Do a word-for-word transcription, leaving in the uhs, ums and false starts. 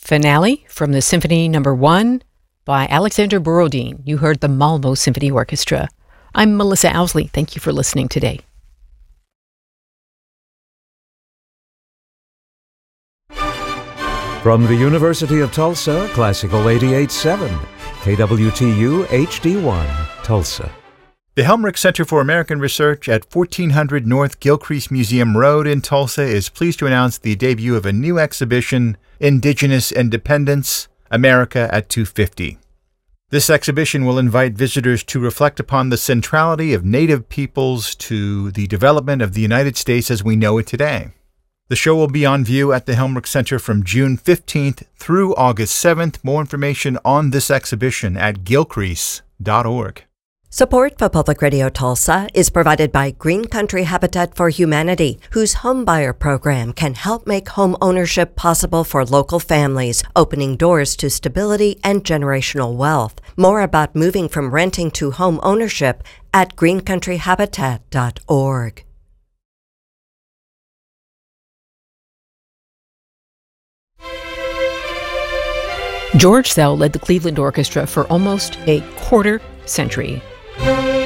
Finale from the Symphony Number One by Alexander Borodin. You heard the Malmo Symphony Orchestra. I'm Melissa Owsley. Thank you for listening today. From the University of Tulsa, Classical eighty-eight point seven, K W T U H D one, Tulsa. The Helmrich Center for American Research at fourteen hundred North Gilcrease Museum Road in Tulsa is pleased to announce the debut of a new exhibition, Indigenous Independence, America at two fifty. This exhibition will invite visitors to reflect upon the centrality of Native peoples to the development of the United States as we know it today. The show will be on view at the Helmrich Center from June fifteenth through August seventh. More information on this exhibition at gilcrease dot org. Support for Public Radio Tulsa is provided by Green Country Habitat for Humanity, whose homebuyer program can help make home ownership possible for local families, opening doors to stability and generational wealth. More about moving from renting to home ownership at green country habitat dot org. George Szell led the Cleveland Orchestra for almost a quarter century.